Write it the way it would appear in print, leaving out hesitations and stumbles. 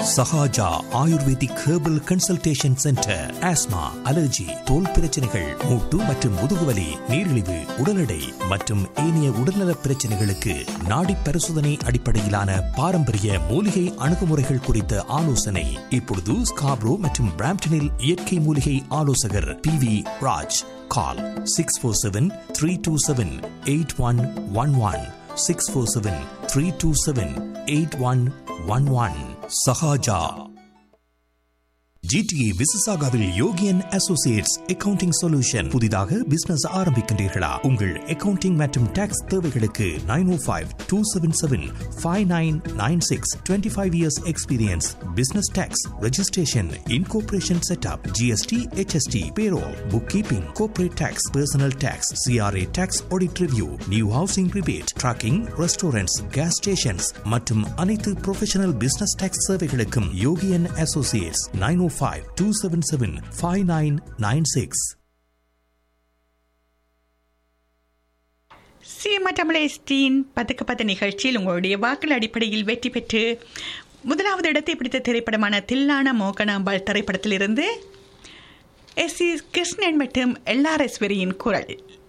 Sahaja ayurvedic herbal consultation centre. Asthma, allergy, தோல் பிரச்சனைகள், மூட்டு மற்றும் முதுகுவலி, நீரிழிவு, உடல் எடை மற்றும் ஏனைய உடல்நல பிரச்சனைகளுக்கு நாடி பரிசோதனை அடிப்படையிலான பாரம்பரிய மூலிகை அணுகுமுறைகள் குறித்த ஆலோசனை. இப்பொழுது ஸ்காப்ரோ மற்றும் பிராம்ப்டனில் இயற்கை மூலிகை ஆலோசகர் PV ராஜ். கால் 647-327-8111 647-327-8111. Sahaja. GTA விசிசாகாவில் யோகியன் Associates accounting solution. புதிதாக பிசினஸ் ஆரம்பிக்கின்றீர்களா? உங்கள் அக்கவுண்டிங் மற்றும் டாக்ஸ் தேவைகளுக்கு 905-277-5996. 25 years experience. Business tax, registration, incorporation setup, GST, HST, payroll, book keeping, corporate tax, personal tax, CRA tax audit review, new housing rebate, tracking, restaurants, case stations மற்றும் அனைத்து professional business tax சேவைகளுக்கும் யோகியன் Associates. 905-277-5996. சிஎம்ஆர்டபிள்யூஎஸ்டியின் 10க்கு 10 நிகழ்ச்சியில் உங்களுடைய வாக்கள் அடிப்படையில் வெற்றி பெற்று முதலாவது இடத்தை பிடித்த திரைப்படமான தில்லான மோகனாம்பாள் திரைப்படத்திலிருந்து SC கிருஷ்ணன் மற்றும் LRS வெறியின் குரல்.